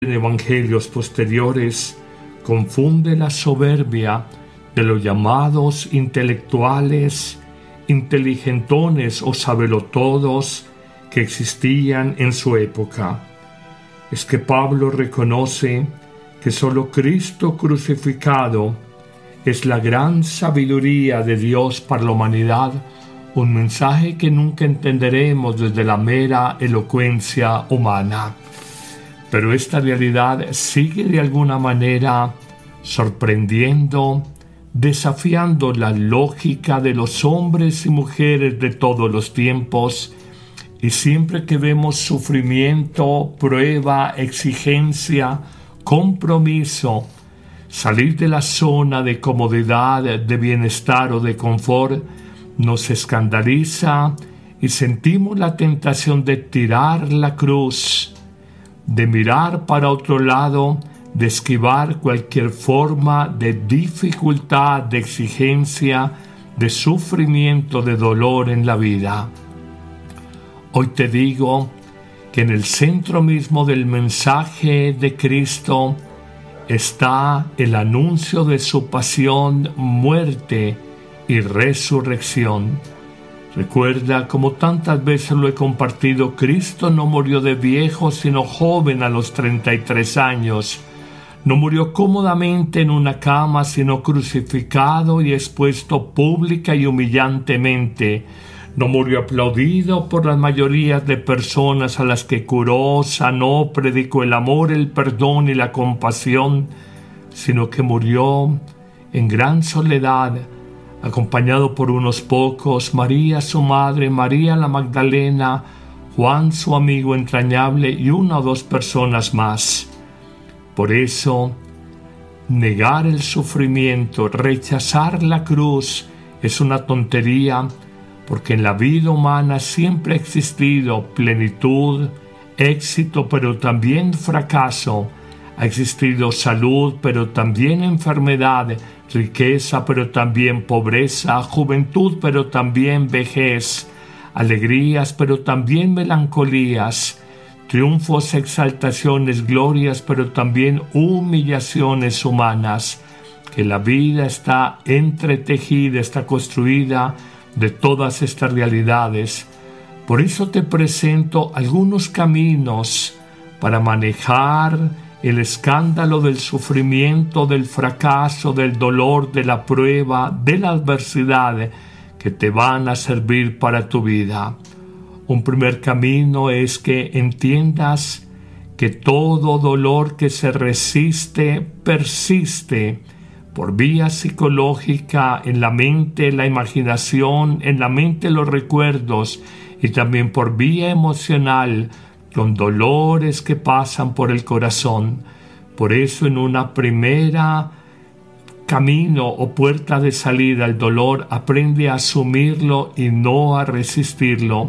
en evangelios posteriores confunde la soberbia de los llamados intelectuales, inteligentones o sabelotodos que existían en su época. Es que Pablo reconoce que solo Cristo crucificado es la gran sabiduría de Dios para la humanidad, un mensaje que nunca entenderemos desde la mera elocuencia humana. Pero esta realidad sigue de alguna manera sorprendiendo, desafiando la lógica de los hombres y mujeres de todos los tiempos, y siempre que vemos sufrimiento, prueba, exigencia, compromiso, salir de la zona de comodidad, de bienestar o de confort, nos escandaliza y sentimos la tentación de tirar la cruz, de mirar para otro lado, de esquivar cualquier forma de dificultad, de exigencia, de sufrimiento, de dolor en la vida. Hoy te digo que en el centro mismo del mensaje de Cristo está el anuncio de su pasión, muerte y resurrección. Recuerda, como tantas veces lo he compartido, Cristo no murió de viejo, sino joven a los 33 años. No murió cómodamente en una cama, sino crucificado y expuesto pública y humillantemente. No murió aplaudido por las mayorías de personas a las que curó, sanó, predicó el amor, el perdón y la compasión, sino que murió en gran soledad, acompañado por unos pocos, María su madre, María la Magdalena, Juan su amigo entrañable y una o dos personas más. Por eso, negar el sufrimiento, rechazar la cruz es una tontería, porque en la vida humana siempre ha existido plenitud, éxito, pero también fracaso. Ha existido salud, pero también enfermedad, riqueza, pero también pobreza, juventud, pero también vejez, alegrías, pero también melancolías, triunfos, exaltaciones, glorias, pero también humillaciones humanas, que la vida está entretejida, está construida de todas estas realidades. Por eso te presento algunos caminos para manejar el escándalo del sufrimiento, del fracaso, del dolor, de la prueba, de la adversidad que te van a servir para tu vida. Un primer camino es que entiendas que todo dolor que se resiste, persiste por vía psicológica, en la mente, la imaginación, en la mente los recuerdos, y también por vía emocional, con dolores que pasan por el corazón. Por eso en una primera camino o puerta de salida al dolor, aprende a asumirlo y no a resistirlo.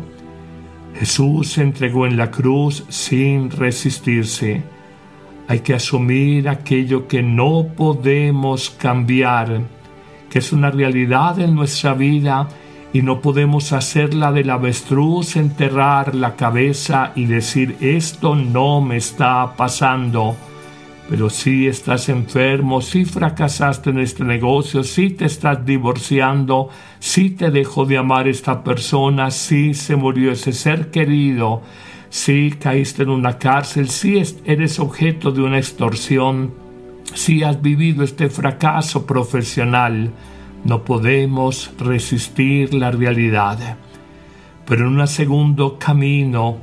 Jesús se entregó en la cruz sin resistirse. Hay que asumir aquello que no podemos cambiar, que es una realidad en nuestra vida, y no podemos hacerla del avestruz, enterrar la cabeza y decir: esto no me está pasando. Pero si estás enfermo, si fracasaste en este negocio, si te estás divorciando, si te dejó de amar esta persona, si se murió ese ser querido, si caíste en una cárcel, si eres objeto de una extorsión, si has vivido este fracaso profesional, no podemos resistir la realidad. Pero en un segundo camino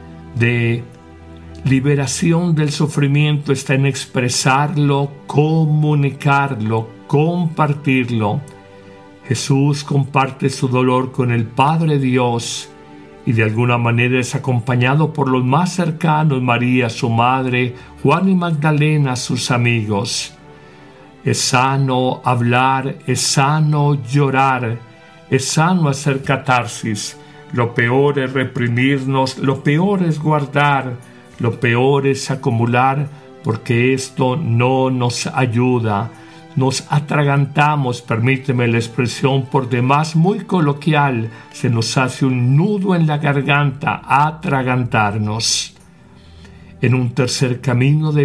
de liberación del sufrimiento está en expresarlo, comunicarlo, compartirlo. Jesús comparte su dolor con el Padre Dios y de alguna manera es acompañado por los más cercanos, María, su madre, Juan y Magdalena, sus amigos. Es sano hablar, es sano llorar, es sano hacer catarsis. Lo peor es reprimirnos, lo peor es guardar, lo peor es acumular, porque esto no nos ayuda. Nos atragantamos, permíteme la expresión por demás muy coloquial, se nos hace un nudo en la garganta, atragantarnos. En un tercer camino de